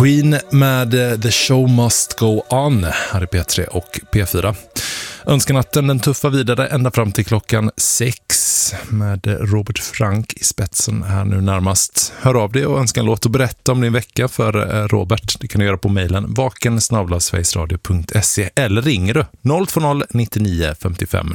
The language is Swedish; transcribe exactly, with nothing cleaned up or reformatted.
Queen med The Show Must Go On här i P tre och P fyra. Önskanatten den tuffa vidare ända fram till klockan sex med Robert Frank i spetsen här nu närmast. Hör av dig och önska en låt och berätta om din vecka för Robert. Det kan du göra på mejlen vaken snabel-a sverigesradio punkt se eller ringer du noll två noll nittionio femtiofem